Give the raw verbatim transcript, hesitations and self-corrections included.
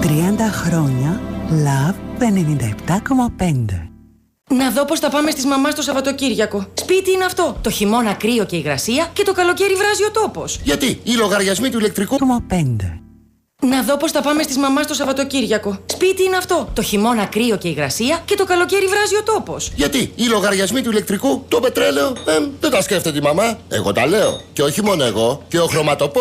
τριάντα χρόνια Love ενενήντα επτά κόμμα πέντε. Να δω πώς θα πάμε στις μαμάς το Σαββατοκύριακο. Σπίτι είναι αυτό. Το χειμώνα κρύο και υγρασία και το καλοκαίρι βράζει ο τόπος. Γιατί οι λογαριασμοί του ηλεκτρικού. πέντε. Να δω πώς θα πάμε στις μαμάς το Σαββατοκύριακο. Σπίτι είναι αυτό. Το χειμώνα κρύο και υγρασία και το καλοκαίρι βράζει ο τόπος. Γιατί οι λογαριασμοί του ηλεκτρικού, το πετρέλαιο, ε, δεν τα σκέφτεται η μαμά. Εγώ τα λέω. Και όχι μόνο εγώ, και ο χρωματοπόλης.